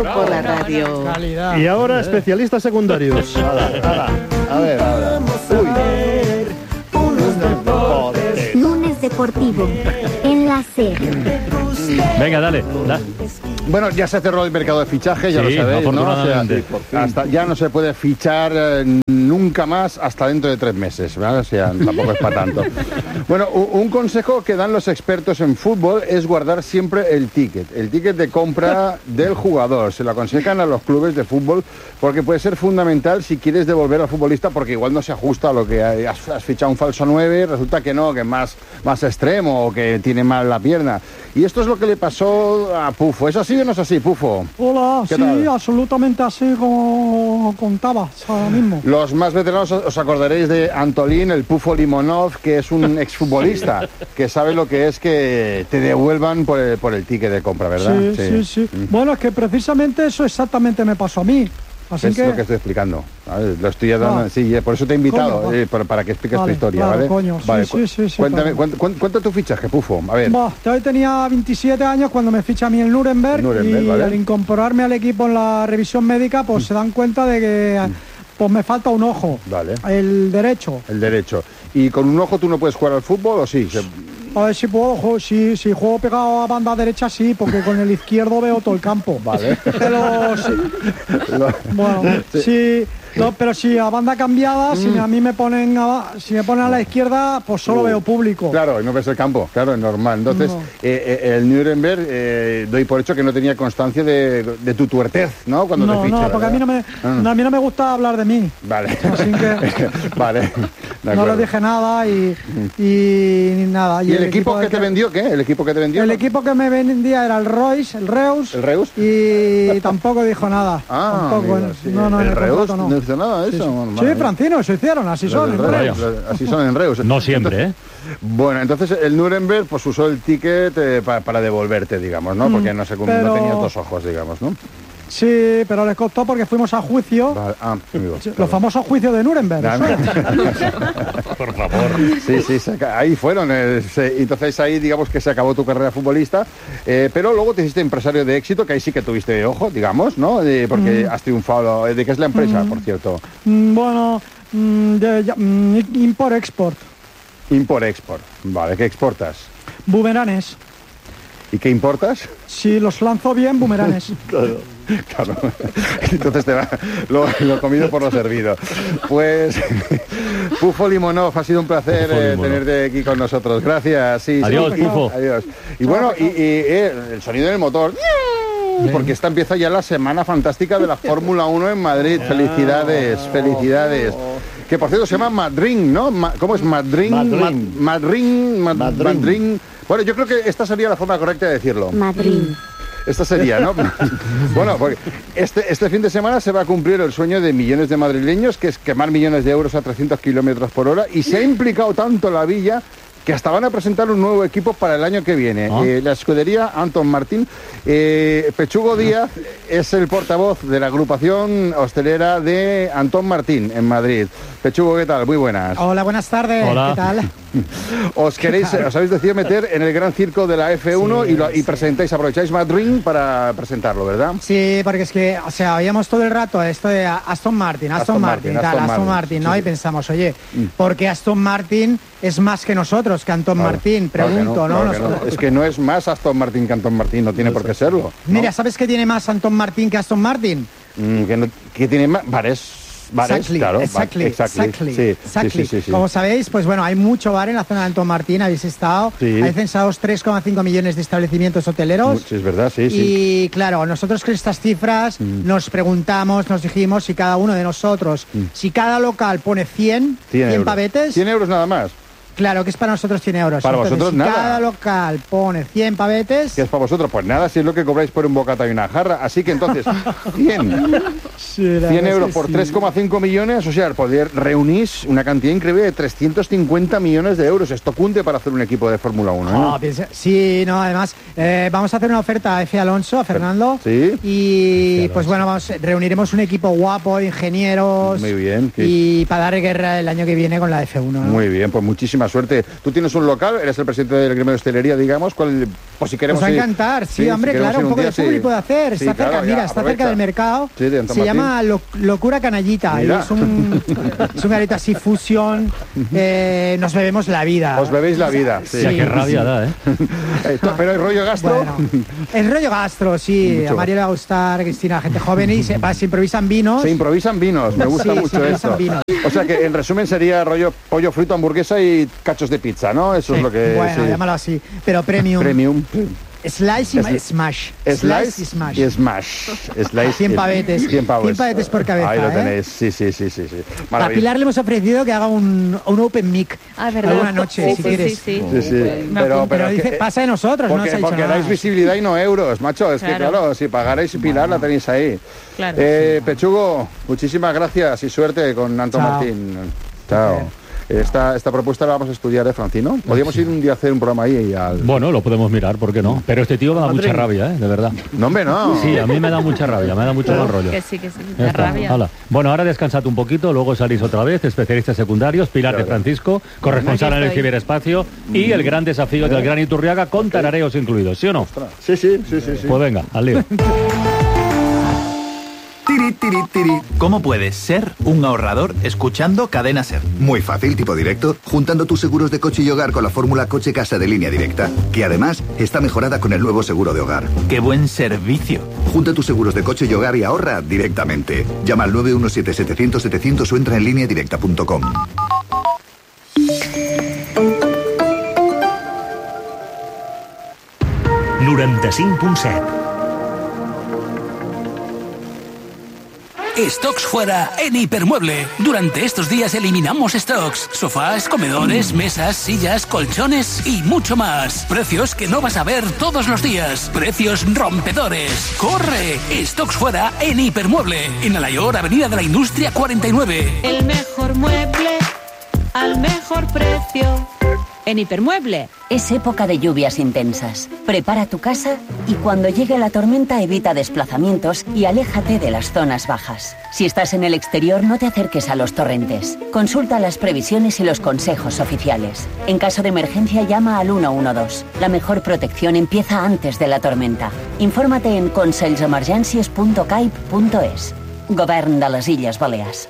por la radio. Calidad. Y ahora especialistas secundarios. A ver, ahora. Lunes Deportivo en la SER. Venga, dale. Bueno, ya se cerró el mercado de fichaje, ya Sí, lo sabéis, ¿no? afortunadamente. Ya no se puede fichar nunca más hasta dentro de 3 meses, ¿vale? O sea, tampoco es para tanto. Bueno, un consejo que dan los expertos en fútbol es guardar siempre el ticket de compra del jugador. Se lo aconsejan a los clubes de fútbol porque puede ser fundamental si quieres devolver al futbolista, porque igual no se ajusta a lo que has fichado un falso 9, resulta que no, que es más extremo o que tiene mal la pierna. Y esto es lo que le pasó a Pufo. ¿Es así o no es así, Pufo? Hola, sí, tal? absolutamente así como contabas ahora mismo. Los más veteranos os acordaréis de Antolín, el Pufo Limonov, que es un exfutbolista que sabe lo que es que te devuelvan por el ticket de compra, ¿verdad? Sí. Bueno, es que precisamente eso exactamente me pasó a mí. Así Es que... lo que estoy explicando. ¿Vale? Lo estoy dando, sí, por eso te he invitado, coño, para que expliques vale, tu historia, claro, ¿vale? coño, Vale, sí, cuéntame, claro. cuenta tu fichaje, Pufo. A ver. Yo tenía 27 años cuando me ficha a mí el Nuremberg, y ¿vale? al incorporarme al equipo en la revisión médica, pues se dan cuenta de que pues me falta un ojo, Vale. el derecho. El derecho. ¿Y con un ojo tú no puedes jugar al fútbol o sí? A ver si puedo, si juego pegado a banda derecha, sí, porque con el izquierdo veo todo el campo. Vale. Pero sí. Bueno, sí. No, pero si a banda cambiada, si a mí me ponen a la izquierda, pues solo veo público. Claro, y no ves el campo, claro, es normal. Entonces, No. El Nuremberg, doy por hecho que no tenía constancia de tu tuertez, ¿no? Cuando te ficha, porque a mí no me gusta hablar de mí. Vale. Así que vale. no le dije nada y nada. ¿Y el equipo que te vendió qué? ¿El equipo que te vendió? El equipo que me vendía era el Reus. ¿El Reus? Y tampoco dijo nada. Tampoco, mira, sí. no, ¿El Reus contrato no hizo nada de eso? Sí, Bueno, vale. Francino, eso hicieron, así son. Los en del Reus. Reus, así son en Reus. No siempre, ¿eh? Bueno, entonces el Nuremberg pues usó el ticket para devolverte, digamos, ¿no? Porque no tenías 2 ojos, digamos, ¿no? Sí, pero les costó porque fuimos a juicio. Vale. Amigo, Los famosos juicios de Nuremberg. Por favor. Sí, ahí fueron. Entonces ahí digamos que se acabó tu carrera futbolista, pero luego te hiciste empresario de éxito, que ahí sí que tuviste ojo, digamos, ¿no? Porque has triunfado. ¿De qué es la empresa, por cierto? Bueno, import-export. Import-export. Vale, ¿qué exportas? Bumeranes. ¿Y qué importas? Si los lanzo bien, bumeranes. Claro. Entonces lo comido por lo servido. Pues Pufo Limonov, ha sido un placer tenerte aquí con nosotros. Gracias. Sí, Adiós, sí. Pufo. Adiós. Y bueno, y el sonido del motor. Porque esta empieza ya la semana fantástica de la Fórmula 1 en Madrid. Felicidades. Que por cierto se llama Madrin, ¿no? ¿Cómo es Madrin? Madrin. Bueno, yo creo que esta sería la forma correcta de decirlo. Madrid. Esta sería, ¿no? Bueno, porque este fin de semana se va a cumplir el sueño de millones de madrileños, que es quemar millones de euros a 300 kilómetros por hora, y se ha implicado tanto la Villa que hasta van a presentar un nuevo equipo para el año que viene. La escudería Aston Martin. Pechugo Díaz es el portavoz de la agrupación hostelera de Aston Martin en Madrid. Pechugo, ¿qué tal? Muy buenas. Hola, buenas tardes. Hola. ¿Qué tal? Os habéis decidido meter en el gran circo de la F1 y aprovecháis Madrid para presentarlo, ¿verdad? Sí, porque es que, o sea, oíamos todo el rato esto de Aston Martin, ¿no? Sí. Y pensamos, oye, ¿por qué Aston Martin es más que nosotros, que Aston Martin? Pregunto, ¿no? Es que no es más Aston Martin que Aston Martin, no tiene por qué serlo, ¿no? Mira, ¿sabes qué tiene más Aston Martin que Aston Martin? Que tiene más bares, claro. Exactly. Sí. Como sabéis, pues bueno, hay mucho bar en la zona de Aston Martin, habéis estado. Sí. Hay censados 3,5 millones de establecimientos hoteleros. Sí, es verdad, sí. Y claro, nosotros con estas cifras nos preguntamos, nos dijimos si cada uno de nosotros, si cada local pone 100 pavetes. 100 euros nada más. Claro, que es para nosotros 100 euros. Para entonces, vosotros si nada. cada local pone 100 pavetes... ¿Qué es para vosotros? Pues nada, si es lo que cobráis por un bocata y una jarra. Así que entonces, 100. Sí, la 100 verdad euros es por que 3,5 millones, o sea, poder reunís una cantidad increíble de 350 millones de euros. Esto cunde para hacer un equipo de Fórmula 1, ¿no? Sí, no, además, vamos a hacer una oferta a F. Alonso, a Fernando. Sí. Y pues bueno, reuniremos un equipo guapo, de ingenieros. Muy bien. Y para dar guerra el año que viene con la F1, ¿no? Muy bien, pues muchísima suerte. Tú tienes un local, eres el presidente del gremio de hostelería, digamos, pues si queremos... Nos va a encantar, sí, hombre, claro, un poco de fútbol puede hacer. Sí, está cerca, claro, mira, está cerca del mercado. Sí, de se llama Locura Canallita. Y es un garito así, fusión. Nos bebemos la vida. Os bebéis la vida. Sí, qué rabia da, ¿eh? Pero el rollo gastro... Bueno, el rollo gastro, sí. Mucho. A María le va a gustar, Cristina, gente joven. Y se improvisan vinos. Se improvisan vinos, me gusta mucho esto. O sea que en resumen sería rollo pollo frito, hamburguesa y cachos de pizza, ¿no? Eso es lo que... Bueno, llámalo así. Pero premium. Premium. Slice y smash. Slice y smash. Slice 100 pavetes. 100 pavetes por cabeza. Ahí lo tenéis. Sí. A Pilar le hemos ofrecido que haga un open mic. ¿verdad? Alguna noche, si quieres. Sí. Pero dice, pasa de nosotros, no se ha dicho porque nada. dais visibilidad y no euros, macho. Es que claro, si pagarais Pilar la tenéis ahí. Claro. Pechugo, muchísimas gracias y suerte con Antón Martín. Chao. Esta propuesta la vamos a estudiar, Francino. Podríamos ir un día a hacer un programa ahí Bueno, lo podemos mirar, ¿por qué no? Pero este tío me da mucha rabia, de verdad. No, hombre, no. Sí, a mí me da mucha rabia, me da mucho mal rollo. Que sí, da rabia. Hala. Bueno, ahora descansad un poquito, luego salís otra vez, especialistas secundarios, Pilar de Francisco, corresponsal en el ciberespacio y el gran desafío del Gran Iturriaga con tarareos incluidos, ¿sí o no? Sí. Pues venga, al lío. ¿Cómo puedes ser un ahorrador escuchando Cadena Ser? Muy fácil, tipo directo, juntando tus seguros de coche y hogar con la fórmula Coche Casa de Línea Directa, que además está mejorada con el nuevo seguro de hogar. ¡Qué buen servicio! Junta tus seguros de coche y hogar y ahorra directamente. Llama al 917-700-700 o entra en lineadirecta.com. Stocks fuera en Hipermueble. Durante estos días eliminamos stocks, sofás, comedores, mesas, sillas, colchones y mucho más. Precios que no vas a ver todos los días. Precios rompedores. ¡Corre! Stocks fuera en Hipermueble. En Alayor, Avenida de la Industria 49. El mejor mueble al mejor precio. En Hipermueble. Es época de lluvias intensas. Prepara tu casa y cuando llegue la tormenta evita desplazamientos y aléjate de las zonas bajas. Si estás en el exterior, no te acerques a los torrentes. Consulta las previsiones y los consejos oficiales. En caso de emergencia, llama al 112. La mejor protección empieza antes de la tormenta. Infórmate en conselsemergències.caip.es. Govern de les Illes Balears.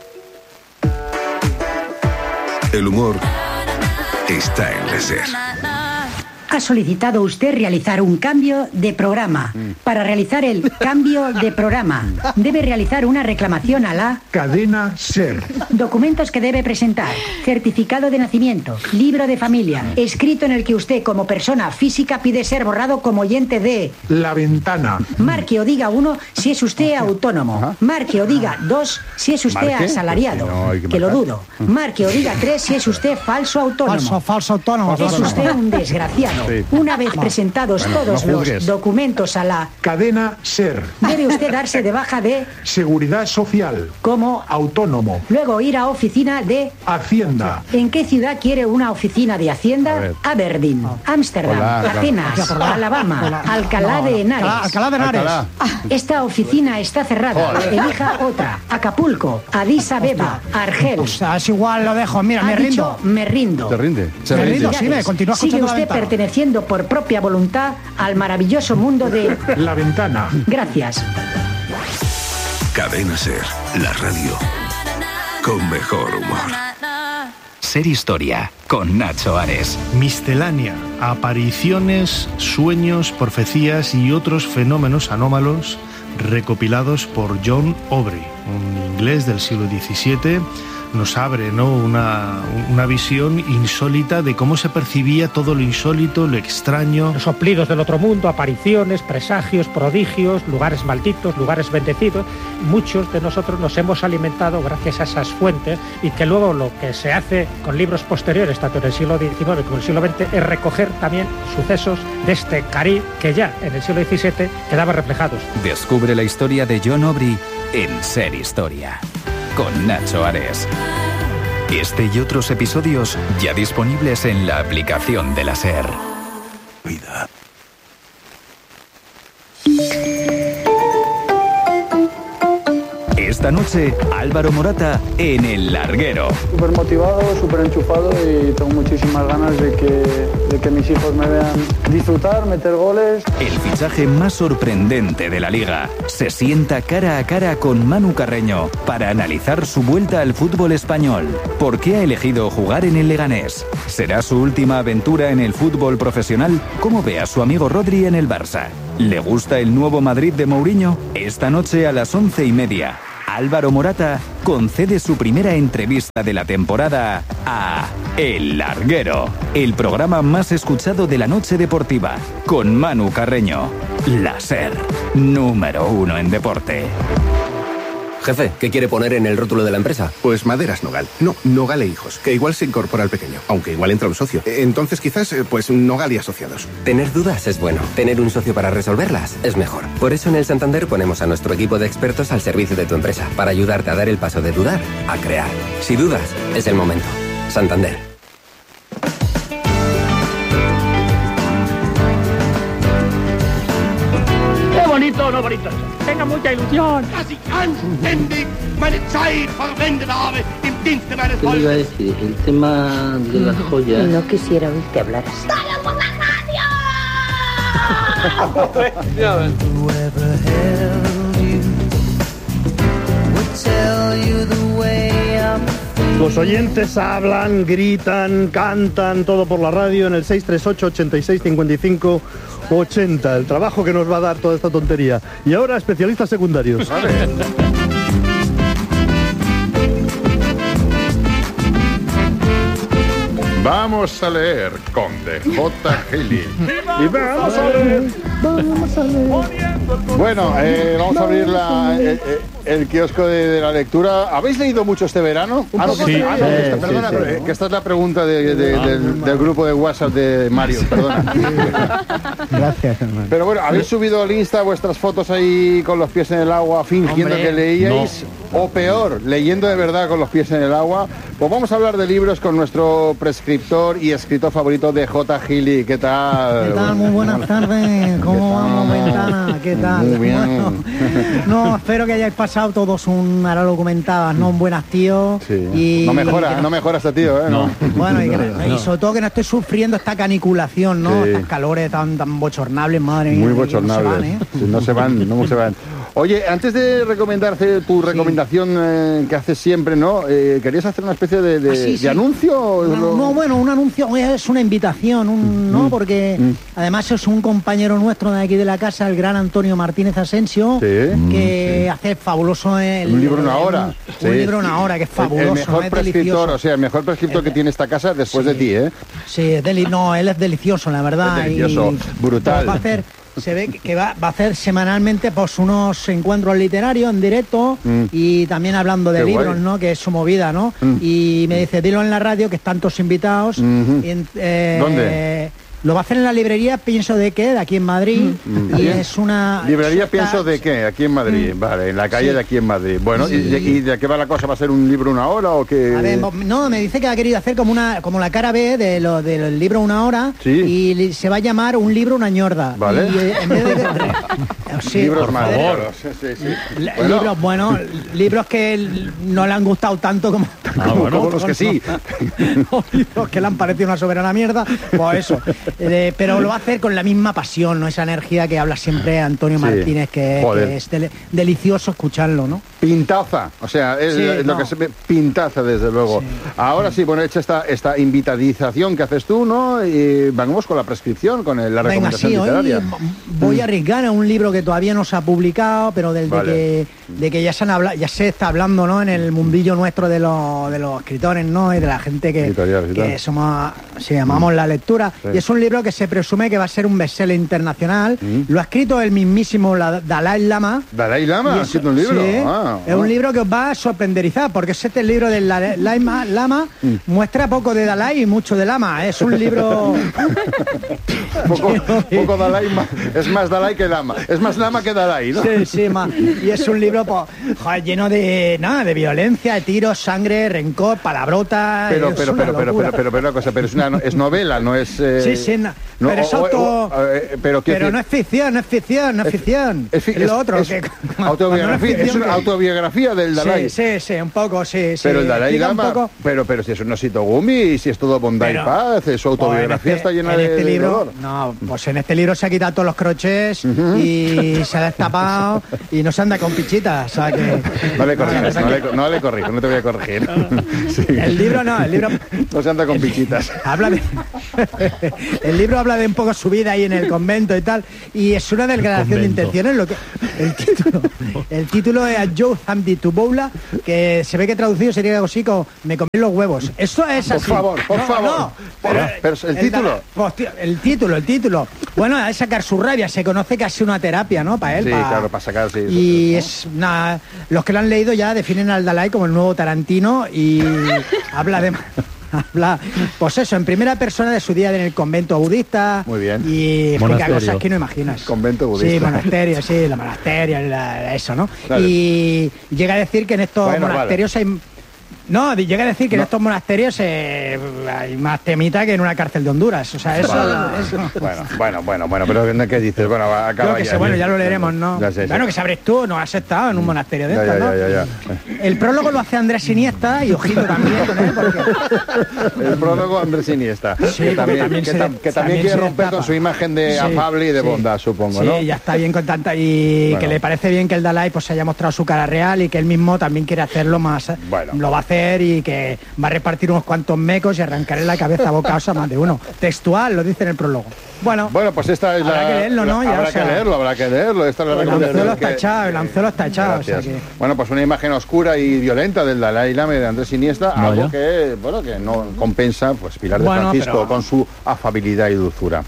El humor está en la SER. Ha solicitado usted realizar un cambio de programa. Para realizar el cambio de programa, debe realizar una reclamación a la Cadena SER. Documentos que debe presentar: certificado de nacimiento, libro de familia, escrito en el que usted como persona física pide ser borrado como oyente de La Ventana. Marque o diga 1 si es usted autónomo. Marque o diga 2 si es usted asalariado. Que lo dudo. Marque o diga 3 si es usted falso autónomo. Falso autónomo. Es usted un desgraciado. Sí. Una vez presentados todos los documentos a la Cadena SER. Debe usted darse de baja de Seguridad Social. Como autónomo. Luego ir a oficina de Hacienda. ¿En qué ciudad quiere una oficina de Hacienda? Aberdeen, Ámsterdam, Atenas, Alabama, Alcalá de Henares. Alcalá de Henares. Esta oficina está cerrada. Elija otra. Acapulco, Addis Abeba, Argel. O sea, es igual, lo dejo. Mira, me rindo. Me rindo. ¿Te rinde? Me rindo, sí, me continúa escuchando. Sigue usted perteneciendo por propia voluntad al maravilloso mundo de La Ventana. Gracias. Cadena SER, la radio con mejor humor. Ser Historia, con Nacho Ares. Miscelánea, apariciones, sueños, profecías y otros fenómenos anómalos recopilados por John Aubrey, un inglés del siglo XVII, nos abre, ¿no?, una visión insólita de cómo se percibía todo lo insólito, lo extraño. Los soplidos del otro mundo, apariciones, presagios, prodigios, lugares malditos, lugares bendecidos. Muchos de nosotros nos hemos alimentado gracias a esas fuentes, y que luego lo que se hace con libros posteriores, tanto en el siglo XIX como en el siglo XX, es recoger también sucesos de este Caribe que ya en el siglo XVII quedaban reflejados. Descubre la historia de John Aubrey en Ser Historia, con Nacho Ares. Este y otros episodios ya disponibles en la aplicación de la SER. Vida. Esta noche, Álvaro Morata en El Larguero. Súper motivado, súper enchufado, y tengo muchísimas ganas de que mis hijos me vean disfrutar, meter goles. El fichaje más sorprendente de la Liga se sienta cara a cara con Manu Carreño para analizar su vuelta al fútbol español. ¿Por qué ha elegido jugar en el Leganés? ¿Será su última aventura en el fútbol profesional? ¿Cómo ve a su amigo Rodri en el Barça? ¿Le gusta el nuevo Madrid de Mourinho? Esta noche a las 11:30, Álvaro Morata concede su primera entrevista de la temporada a El Larguero, el programa más escuchado de la noche deportiva, con Manu Carreño. La SER, número 1 en deporte. Jefe, ¿qué quiere poner en el rótulo de la empresa? Pues Maderas Nogal. No, Nogal e Hijos, que igual se incorpora al pequeño, aunque igual entra un socio. Entonces quizás, pues Nogal y Asociados. Tener dudas es bueno. Tener un socio para resolverlas es mejor. Por eso en el Santander ponemos a nuestro equipo de expertos al servicio de tu empresa, para ayudarte a dar el paso de dudar a crear. Si dudas, es el momento. Santander. ¡Qué bonito, no bonito! Tenga mucha ilusión. ¿Qué le iba a decir? El tema de las joyas. No quisiera oírte hablar así. Los oyentes hablan, gritan, cantan, todo por la radio en el 638 86 55 80. El trabajo que nos va a dar toda esta tontería. Y ahora, especialistas secundarios. Vale. Vamos a leer con DJ Gili. Y vamos a leer. Bueno, vamos a abrir el kiosco de la lectura. ¿Habéis leído mucho este verano? Sí. Perdona, que esta es la pregunta del grupo de WhatsApp de Mario. Perdona. Gracias, hermano. Pero bueno, ¿habéis subido al Insta vuestras fotos ahí con los pies en el agua fingiendo que leíais? No. O peor, leyendo de verdad con los pies en el agua. Pues vamos a hablar de libros con nuestro prescriptor y escritor favorito de J. Gili. ¿Qué tal? ¿Qué tal? Muy buenas tardes. ¿Cómo vamos, Ventana? ¿Qué tal? Muy bien. Bueno, no, espero que hayáis pasado todos ahora lo comentabas, ¿no? Un buen hastío. Sí. Y no mejora este tío, ¿eh? No. Bueno, y sobre todo que no estoy sufriendo esta caniculación, ¿no? Sí. Estas calores tan bochornables, madre mía. Muy bochornables. No se van. Oye, antes de recomendarte tu recomendación que haces siempre, ¿no? ¿Querías hacer una especie de anuncio? No, bueno, un anuncio es una invitación, ¿no? Porque además es un compañero nuestro de aquí de la casa, el gran Antonio Martínez Asensio, que hace fabuloso un libro una hora. Un libro una hora, que es fabuloso. El mejor prescriptor, el mejor prescriptor que tiene esta casa después de ti, ¿eh? Sí, él es delicioso, la verdad. Es delicioso, brutal. Se ve que va a hacer semanalmente pues unos encuentros literarios en directo y también hablando de libros, guay, ¿no? Que es su movida, ¿no? Y me dice, dilo en la radio, que están todos invitados. ¿Dónde? Lo va a hacer en la librería Pienso de qué, de aquí en Madrid. Y es una... Librería Pienso de qué, aquí en Madrid. Vale, en la calle de aquí en Madrid. Bueno, ¿y de qué va la cosa? ¿Va a ser un libro una hora o qué? A ver, no, me dice que ha querido hacer como la cara B del libro una hora. Sí. Y se va a llamar Un libro una ñorda. Vale. Y en vez de... sí, libros más. Libros que no le han gustado tanto como los que sí. Libros que le han parecido una soberana mierda. Pues eso. Pero lo va a hacer con la misma pasión, ¿no? Esa energía que habla siempre Antonio Martínez, que es delicioso escucharlo, ¿no? Pintaza, o sea, es lo que se ve, pintaza desde luego. Sí. Ahora sí, bueno, hecha esta invitadización que haces tú, ¿no? Y vamos con la prescripción, con la recomendación literaria. Hoy voy a arriesgar a un libro que todavía no se ha publicado, pero de que ya se está hablando, ¿no? En el mundillo nuestro de los escritores, ¿no? Y de la gente que somos, si amamos la lectura. Sí. Y es un libro que se presume que va a ser un bestseller internacional. Lo ha escrito el mismísimo Dalai Lama. ¿Dalai Lama ha escrito un libro? Sí. Es un libro que os va a sorprenderizar, porque este libro del Lama muestra poco de Dalai y mucho de Lama. Es un libro... poco Dalai, es más Dalai que Lama. Es más Lama que Dalai, ¿no? Sí, más. Y es un libro lleno de violencia, de tiros, sangre, rencor, palabrotas... Pero una cosa, pero es novela, no es... Sí, pero es pero no es ficción, no es ficción. Es lo otro. Es una autobiografía del Dalai. Sí, un poco, sí. Pero el Dalai Lama, pero si es un osito gumi, si es todo bondad y paz, su autobiografía está llena de libro. No, pues en este libro se ha quitado todos los crochets y se ha destapado y no se anda con pichitas, o sea que... No le corrijo, no te voy a corregir. Sí. El libro no se anda con pichitas. El libro habla de un poco su vida ahí en el convento y tal, y es una declaración de intenciones. El título es A Joe Hamdi Tuboula, que se ve que traducido sería algo así como me comí los huevos. Eso es así. Por favor. Pero el título. Bueno, a sacar su rabia, se conoce que ha sido una terapia, ¿no? Para él. Sí, claro, para sacar, sí. Y es nada, los que lo han leído ya definen al Dalai como el nuevo Tarantino y habla, pues eso, en primera persona de su día en el convento budista. Muy bien. Y explica cosas que no imaginas. Convento budista. Sí, los monasterios, eso, ¿no? Claro. Y llega a decir que en estos monasterios hay... No, llega a decir que en estos monasterios hay más temita que en una cárcel de Honduras. O sea, eso... Bueno, pero ¿qué dices? Bueno, acaba ya. Bueno, ya lo leeremos, ¿no? Bueno, que sabrás tú, no has estado en un monasterio de estos, ¿no? Ya. El prólogo lo hace Andrés Iniesta y ojito también con él, porque... El prólogo Andrés Iniesta, sí, que también quiere romper con su imagen de afable y de bondad, supongo, ¿no? Sí, ya está bien con tanta... Y que le parece bien que el Dalai pues haya mostrado su cara real y que él mismo también quiere hacerlo más... Lo va a hacer y que va a repartir unos cuantos mecos y arrancarle la cabeza a bocaos a más de uno. Textual, lo dice en el prólogo. Bueno, pues esta es habrá que leerlo, ¿no? Habrá que leerlo. Esta es la recomendación. El anzuelo está echado. O sea que... Bueno, pues una imagen oscura y violenta del Dalai Lama y de Andrés Iniesta, algo que no compensa, pues Pilar de Francisco con su afabilidad y dulzura.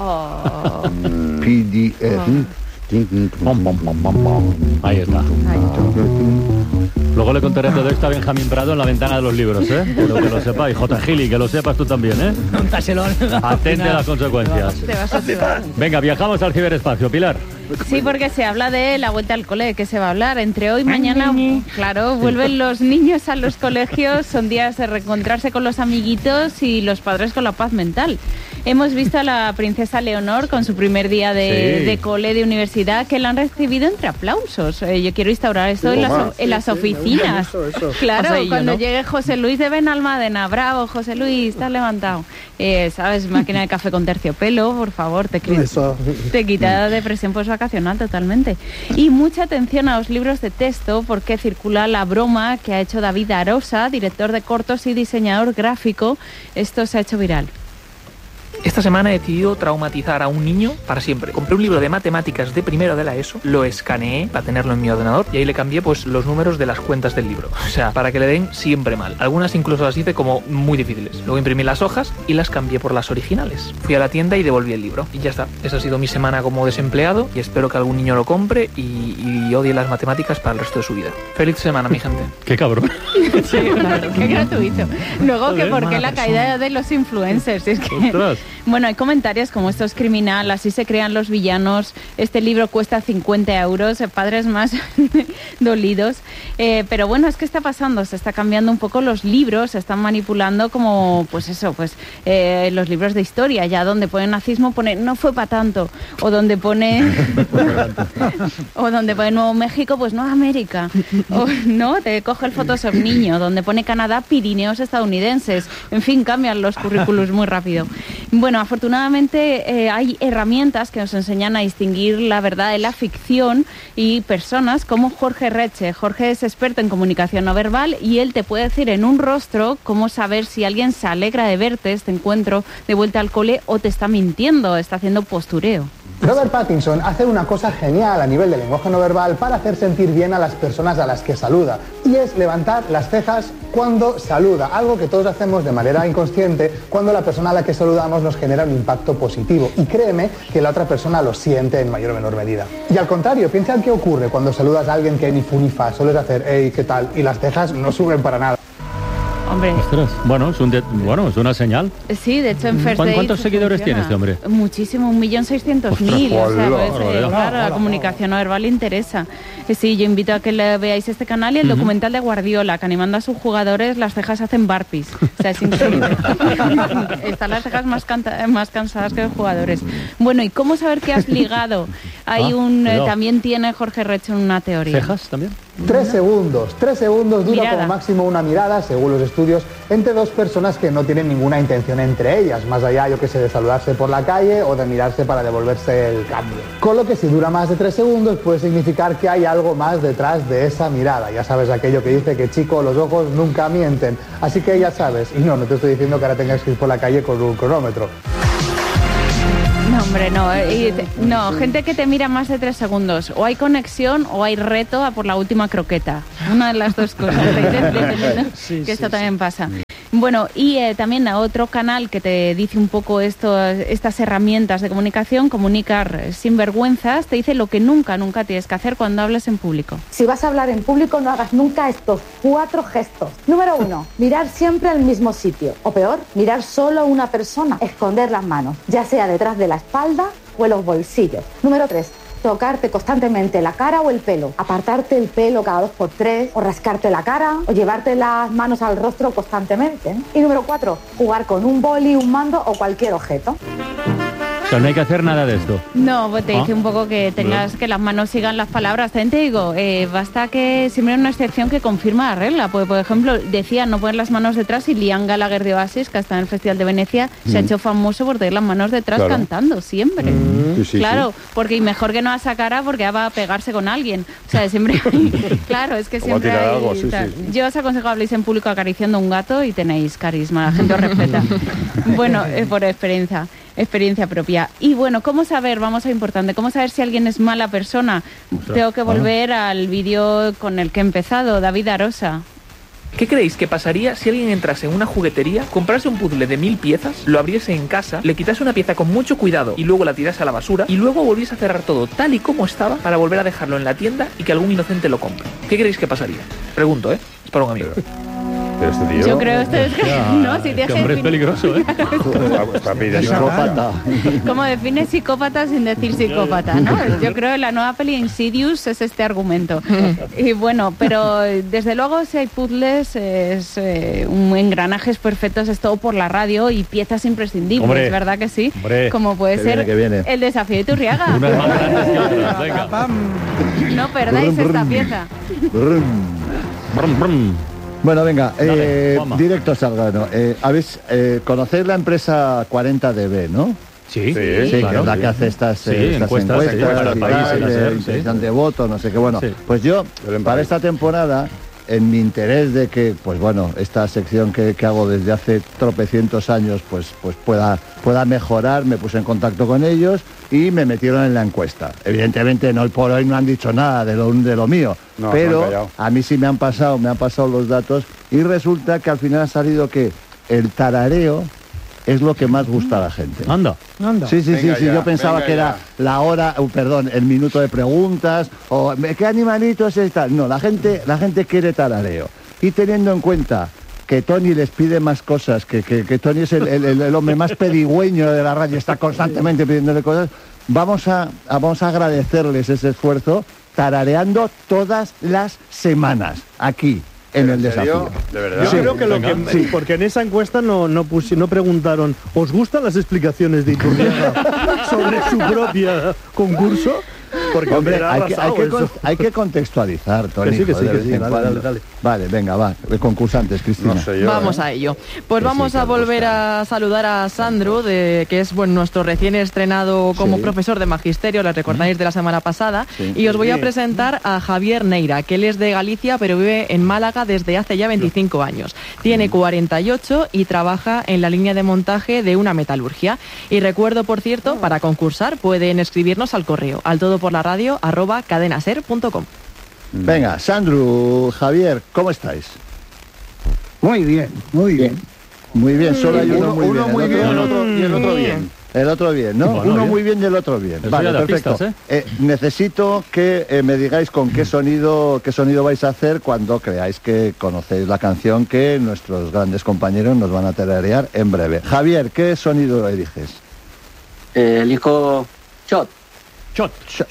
Ahí está. Luego le contaré todo esto a Benjamín Prado en la ventana de los libros, ¿eh? Pero que lo sepáis. J. Gili, que lo sepas tú también, ¿eh? Atente a las consecuencias. Te vas a tirar. Venga, viajamos al ciberespacio. Pilar. Sí, porque se habla de la vuelta al cole, que se va a hablar entre hoy y mañana. Claro, vuelven los niños a los colegios, son días de reencontrarse con los amiguitos y los padres con la paz mental. Hemos visto a la princesa Leonor con su primer día de cole, de universidad, que la han recibido entre aplausos. Yo quiero instaurar esto en las oficinas. Eso. Claro, cuando llegue José Luis de Benalmádena, bravo, José Luis, estás levantado. ¿Sabes? Máquina de café con terciopelo, por favor, te quita depresión postvacacional totalmente. Y mucha atención a los libros de texto, porque circula la broma que ha hecho David Arosa, director de cortos y diseñador gráfico. Esto se ha hecho viral. Esta semana he decidido traumatizar a un niño para siempre. Compré un libro de matemáticas de primero de la ESO, lo escaneé para tenerlo en mi ordenador y ahí le cambié pues los números de las cuentas del libro. O sea, para que le den siempre mal. Algunas incluso las hice como muy difíciles. Luego imprimí las hojas y las cambié por las originales. Fui a la tienda y devolví el libro. Y ya está. Esa ha sido mi semana como desempleado y espero que algún niño lo compre y odie las matemáticas para el resto de su vida. Feliz semana, mi gente. Qué cabrón. Sí, claro, qué gratuito. Luego, que por qué la caída de los influencers. Es que... Ostras. Bueno, hay comentarios como esto es criminal, así se crean los villanos, este libro cuesta 50 euros, padres más dolidos. Pero bueno, es que está pasando, se está cambiando un poco los libros, se están manipulando como, pues eso, los libros de historia, ya donde pone nazismo, pone no fue para tanto, o donde pone Nuevo México, pues no América, o no, te coge el Photoshop niño, donde pone Canadá, Pirineos estadounidenses, en fin, cambian los currículos muy rápido. Bueno, afortunadamente hay herramientas que nos enseñan a distinguir la verdad de la ficción y personas como Jorge Reche. Jorge es experto en comunicación no verbal y él te puede decir en un rostro cómo saber si alguien se alegra de verte este encuentro de vuelta al cole o te está mintiendo, está haciendo postureo. Robert Pattinson hace una cosa genial a nivel de lenguaje no verbal para hacer sentir bien a las personas a las que saluda, y es levantar las cejas cuando saluda, algo que todos hacemos de manera inconsciente cuando la persona a la que saludamos nos genera un impacto positivo, y créeme que la otra persona lo siente en mayor o menor medida. Y al contrario, piensa en qué ocurre cuando saludas a alguien que ni fu ni fa, sueles hacer hey, ¿qué tal? Y las cejas no suben para nada. Hombre. Ostras, bueno, es una señal. Sí, de hecho en First Date ¿Cuántos seguidores tiene este hombre? Muchísimo, 1.600.000. O sea, pues, claro, la comunicación no verbal le interesa. Sí, yo invito a que veáis este canal y el documental de Guardiola, que animando a sus jugadores las cejas hacen burpees. O sea, es increíble. Están las cejas más cansadas que los jugadores. Bueno, ¿y cómo saber que has ligado? Hay también tiene Jorge Reche una teoría. ¿Cejas también? 3 segundos dura como máximo una mirada, según los estudios, entre dos personas que no tienen ninguna intención entre ellas, más allá, yo que sé, de saludarse por la calle o de mirarse para devolverse el cambio. Con lo que si dura más de 3 segundos puede significar que hay algo más detrás de esa mirada. Ya sabes aquello que dice que, chico, los ojos nunca mienten. Así que ya sabes, y no te estoy diciendo que ahora tengas que ir por la calle con un cronómetro. No, hombre, no, gente que te mira más de 3 segundos. O hay conexión o hay reto a por la última croqueta. Una de las dos cosas. Que esto también pasa. Bueno, y también a otro canal que te dice un poco estas herramientas de comunicación, Comunicar sin vergüenzas, te dice lo que nunca tienes que hacer cuando hables en público. Si vas a hablar en público, no hagas nunca estos 4 gestos. Número 1, mirar siempre al mismo sitio. O peor, mirar solo a una persona. Esconder las manos, ya sea detrás de la espalda o en los bolsillos. Número 3, tocarte constantemente la cara o el pelo, apartarte el pelo cada 2 por 3, o rascarte la cara, o llevarte las manos al rostro constantemente. Y número 4, jugar con un boli, un mando o cualquier objeto. O sea, no hay que hacer nada de esto. No, pues te dice un poco que tengas que las manos sigan las palabras. También te digo, basta que siempre hay una excepción que confirma la regla. Porque, por ejemplo, decía no poner las manos detrás y Liam Gallagher de Oasis, que está en el Festival de Venecia, se ha hecho famoso por tener las manos detrás cantando siempre. Claro, porque y mejor que no a esa cara porque va a pegarse con alguien. O sea, siempre hay, claro, es que siempre hay, algo, Yo os aconsejo habléis en público acariciando un gato y tenéis carisma, la gente os respeta. Bueno, por experiencia propia. Y bueno, ¿cómo saber? Vamos a lo importante. ¿Cómo saber si alguien es mala persona? Tengo que volver al vídeo con el que he empezado, David Arosa. ¿Qué creéis que pasaría si alguien entrase en una juguetería, comprase un puzzle de 1000 piezas, lo abriese en casa, le quitase una pieza con mucho cuidado y luego la tirase a la basura y luego volviese a cerrar todo tal y como estaba para volver a dejarlo en la tienda y que algún inocente lo compre? ¿Qué creéis que pasaría? Pregunto, es para un amigo. Pero este tío... Yo creo que no, si te este hombre es peligroso, psicópata. ¿Cómo defines psicópata sin decir psicópata, no? Yo creo que la nueva peli Insidious es este argumento. Y bueno, pero desde luego si hay puzzles, engranajes perfectos, es todo por la radio y piezas imprescindibles, hombre, ¿verdad que sí? Hombre, como puede ser el desafío de Iturriaga. Unas más grandes que otras, venga. No perdáis esta pieza. Bueno, venga, directos al grano. ¿Conocéis la empresa 40DB, no? Sí, claro, que es la que hace estas encuestas intención de voto, no sé qué. Bueno, pues yo, para esta temporada, en mi interés de que, pues bueno, esta sección que hago desde hace tropecientos años, pues pueda mejorar, me puse en contacto con ellos y me metieron en la encuesta. Evidentemente, hoy por hoy no han dicho nada de lo mío, pero a mí sí me han pasado los datos y resulta que al final ha salido que el tarareo es lo que más gusta a la gente. Anda. Sí, yo pensaba que era la hora, el minuto de preguntas, o ¿qué animalitos es tal? No, la gente quiere tarareo. Y teniendo en cuenta que Tony les pide más cosas, que Tony es el hombre más pedigüeño de la radio, está constantemente pidiéndole cosas, vamos a agradecerles ese esfuerzo tarareando todas las semanas, aquí. En el desafío. ¿De verdad? Yo creo que porque en esa encuesta no preguntaron, ¿os gustan las explicaciones de Iturriaga sobre su propio concurso? Porque hombre, hay que contextualizar, Tony. Que sí, dale. Vale, venga, va. Concursantes, Cristina. No sé yo, vamos a ello. Pues vamos a volver a saludar a Sandro, que es nuestro recién estrenado como profesor de magisterio, lo recordáis de la semana pasada, y os voy a presentar a Javier Neira, que él es de Galicia, pero vive en Málaga desde hace ya 25 años. Tiene 48 y trabaja en la línea de montaje de una metalurgia. Y recuerdo, por cierto, para concursar pueden escribirnos al correo altodoporlaradio@cadenaser.com. Venga, Sandro, Javier, ¿cómo estáis? Muy bien. Muy bien, solo hay uno muy bien. Uno muy bien y el otro bien. El otro bien, ¿no? Bueno, uno bien. muy bien y el otro bien. Eso Vale, ya da perfecto. pistas, Necesito que me digáis con qué sonido vais a hacer cuando creáis que conocéis la canción que nuestros grandes compañeros nos van a tararear en breve. Javier, ¿qué sonido eliges? Elijo shot. Shot.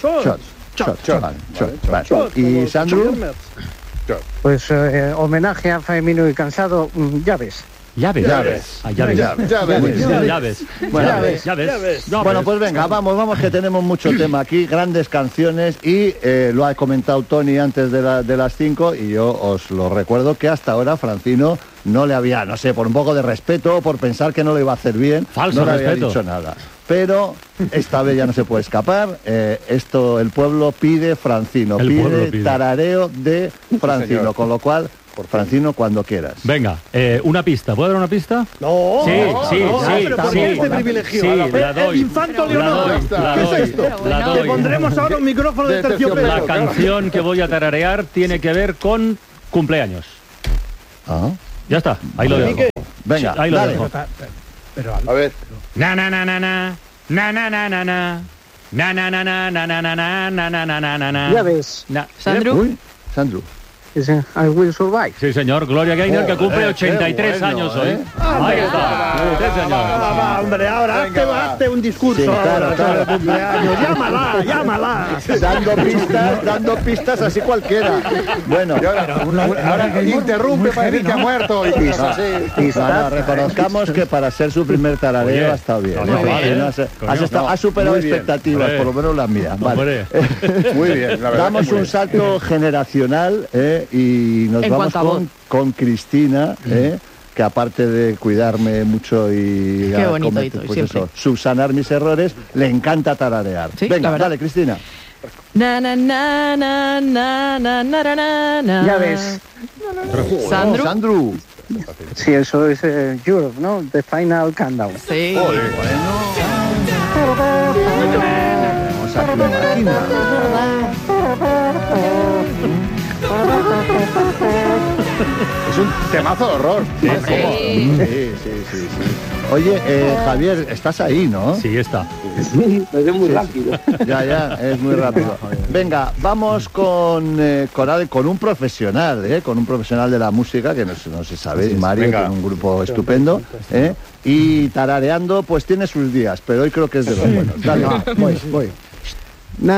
Vale. ¿Y Sandro? Pues homenaje a Femino y Cansado, llaves. Llaves. Bueno, pues venga, vamos que tenemos mucho tema aquí, grandes canciones y lo ha comentado Tony antes de las 5 y yo os lo recuerdo que hasta ahora Francino no le había, no sé, por un poco de respeto, por pensar que no lo iba a hacer bien, no le había dicho nada. Pero esta vez ya no se puede escapar. El pueblo pide Francino, pide tarareo de Francino, con lo cual, por Francino, cuando quieras. Venga, una pista. ¿Puedo dar una pista? No. Sí. Pero ¿por qué este privilegio? Sí, la doy. El Infanto Leonor. ¿Qué es esto? Te pondremos ahora un micrófono de terciopelo. La canción que voy a tararear tiene que ver con cumpleaños. Ya está, ahí lo dejo. Venga, ahí lo dejo. Pero a ver. Na na na na na na na na na na na na na na na na na na na na. Ya ves. Sandro. I Will Survive. Sí, señor. Gloria Gaynor, que cumple 83 años hoy. Ahí está. Sí, señor. Hombre, ahora hazte un discurso. Sí, claro. Cumpleaños. Llámala. Dando pistas así cualquiera. Bueno, ahora interrumpe para decir que ha muerto. Reconozcamos que para ser su primer tarareo ha estado bien. Ha superado expectativas, por lo menos las mías. Vale. Muy bien, la verdad. Damos un salto generacional y nos vamos con Cristina, que aparte de cuidarme mucho y subsanar mis errores, le encanta tararear. Sí, venga, dale, Cristina. Na na na na na na na na na. Ya ves. Sandro. Sí, eso es Europe, ¿no? The Final Countdown. Sí. Vamos a máquina. Es un temazo de horror. Sí. Oye, Javier, estás ahí, ¿no? Sí, está. Es muy rápido. Ya, es muy rápido. Venga, vamos con un profesional, con un profesional de la música, que no se sabe, Mario, tiene un grupo estupendo, y tarareando, pues tiene sus días, pero hoy creo que es de los buenos. Dale, voy.